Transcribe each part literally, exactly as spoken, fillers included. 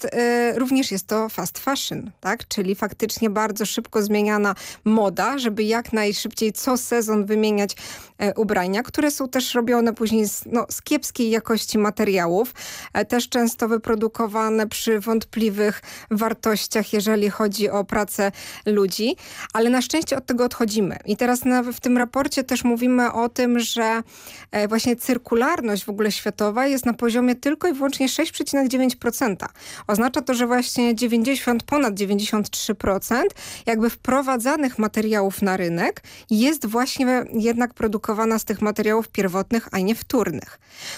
Natomiast y, również jest to fast fashion, tak? Czyli faktycznie bardzo szybko zmieniana moda, żeby jak najszybciej co sezon wymieniać y, ubrania, które są też robione później z, no, z kiepskiej jakości materiałów, y, też często wyprodukowane przy wątpliwych wartościach, jeżeli chodzi o pracę ludzi, ale na szczęście od tego odchodzimy. I teraz na, w tym raporcie też mówimy o tym, że y, właśnie cyrkularność w ogóle światowa jest na poziomie tylko i wyłącznie sześć przecinek dziewięć procent. Oznacza to, że właśnie dziewięćdziesiąt, ponad dziewięćdziesiąt trzy procent jakby wprowadzanych materiałów na rynek jest właśnie jednak produkowana z tych materiałów pierwotnych, a nie wtórnych.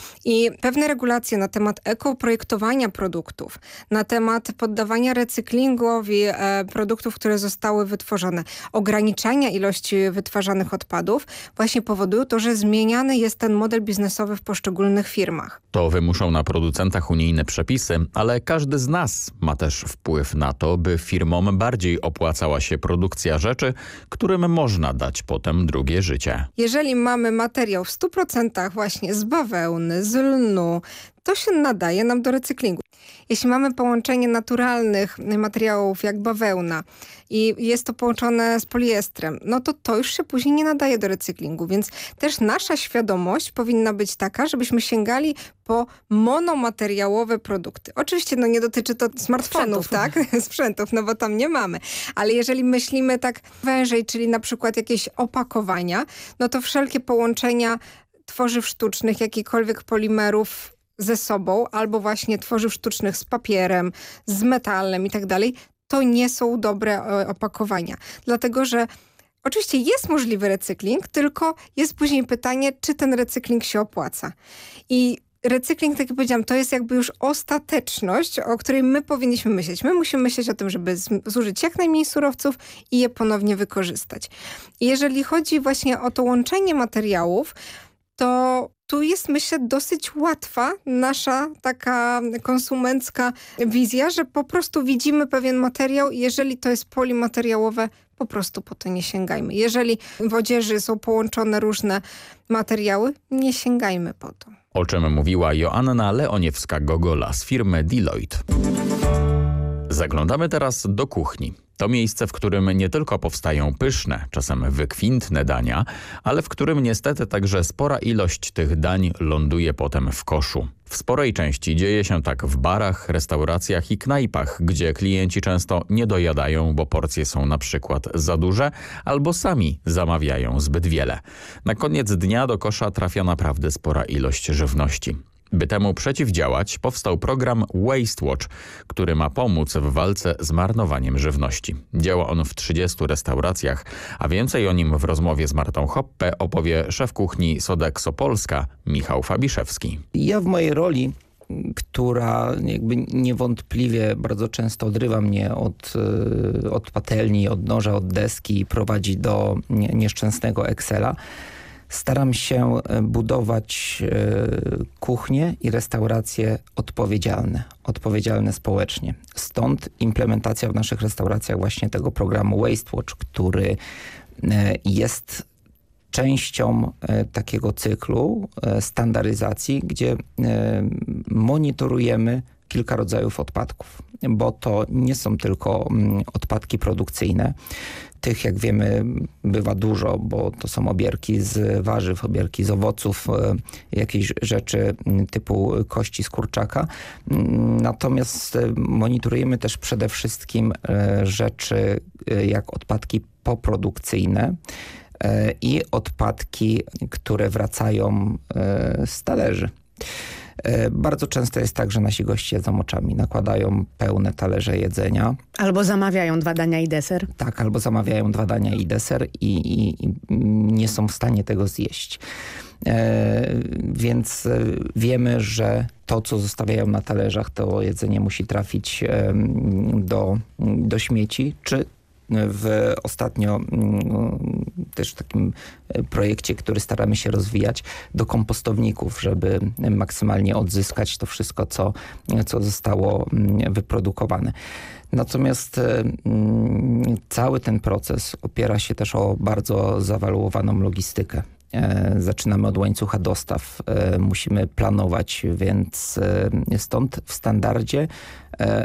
I pewne regulacje na temat ekoprojektowania produktów, na temat poddawania recyklingowi e, produktów, które zostały wytworzone, ograniczania ilości wytwarzanych odpadów właśnie powodują to, że zmieniany jest ten model biznesowy w poszczególnych firmach. To wymuszą na producentach unijne przepisy, ale każdy z nas ma też wpływ na to, by firmom bardziej opłacała się produkcja rzeczy, którym można dać potem drugie życie. Jeżeli mamy materiał w stu procentach właśnie z bawełny, z lnu, to się nadaje nam do recyklingu. Jeśli mamy połączenie naturalnych materiałów jak bawełna i jest to połączone z poliestrem, no to to już się później nie nadaje do recyklingu, więc też nasza świadomość powinna być taka, żebyśmy sięgali po monomateriałowe produkty. Oczywiście no nie dotyczy to smartfonów, Sprzętów. tak? Sprzętów, no bo tam nie mamy. Ale jeżeli myślimy tak wężej, czyli na przykład jakieś opakowania, no to wszelkie połączenia tworzyw sztucznych, jakichkolwiek polimerów ze sobą, albo właśnie tworzyw sztucznych z papierem, z metalem i tak dalej, to nie są dobre e, opakowania. Dlatego, że oczywiście jest możliwy recykling, tylko jest później pytanie, czy ten recykling się opłaca. I recykling, tak jak powiedziałam, to jest jakby już ostateczność, o której my powinniśmy myśleć. My musimy myśleć o tym, żeby zużyć jak najmniej surowców i je ponownie wykorzystać. I jeżeli chodzi właśnie o to łączenie materiałów, to tu jest, myślę, dosyć łatwa nasza taka konsumencka wizja, że po prostu widzimy pewien materiał i jeżeli to jest polimateriałowe, po prostu po to nie sięgajmy. Jeżeli w odzieży są połączone różne materiały, nie sięgajmy po to. O czym mówiła Joanna Leoniewska-Gogola z firmy Deloitte. Zaglądamy teraz do kuchni. To miejsce, w którym nie tylko powstają pyszne, czasem wykwintne dania, ale w którym niestety także spora ilość tych dań ląduje potem w koszu. W sporej części dzieje się tak w barach, restauracjach i knajpach, gdzie klienci często nie dojadają, bo porcje są na przykład za duże, albo sami zamawiają zbyt wiele. Na koniec dnia do kosza trafia naprawdę spora ilość żywności. By temu przeciwdziałać, powstał program Waste Watch, który ma pomóc w walce z marnowaniem żywności. Działa on w trzydziestu restauracjach, a więcej o nim w rozmowie z Martą Hoppe opowie szef kuchni Sodexo Polska Michał Fabiszewski. Ja w mojej roli, która jakby niewątpliwie bardzo często odrywa mnie od, od patelni, od noża, od deski i prowadzi do nieszczęsnego Excela, staram się budować kuchnie i restauracje odpowiedzialne, odpowiedzialne społecznie. Stąd implementacja w naszych restauracjach właśnie tego programu Waste Watch, który jest częścią takiego cyklu standaryzacji, gdzie monitorujemy kilka rodzajów odpadków, bo to nie są tylko odpadki produkcyjne. Tych, jak wiemy, bywa dużo, bo to są obierki z warzyw, obierki z owoców, jakieś rzeczy typu kości z kurczaka. Natomiast monitorujemy też przede wszystkim rzeczy jak odpadki poprodukcyjne i odpadki, które wracają z talerzy. Bardzo często jest tak, że nasi goście jedzą oczami, nakładają pełne talerze jedzenia. Albo zamawiają dwa dania i deser. Tak, albo zamawiają dwa dania i deser i, i, i nie są w stanie tego zjeść. E, więc wiemy, że to, co zostawiają na talerzach, to jedzenie musi trafić e, do, do śmieci, czy w ostatnio też takim projekcie, który staramy się rozwijać, do kompostowników, żeby maksymalnie odzyskać to wszystko, co, co zostało wyprodukowane. Natomiast cały ten proces opiera się też o bardzo zawaluowaną logistykę. Zaczynamy od łańcucha dostaw, musimy planować, więc stąd w standardzie